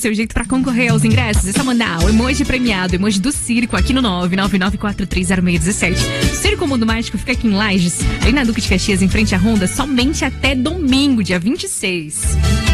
Seu jeito pra concorrer aos ingressos é só mandar o emoji premiado, o emoji do circo, aqui no 999430617. Circo Mundo Mágico fica aqui em Lages, ali na Duque de Caxias, em frente à Honda, somente até domingo, dia 26.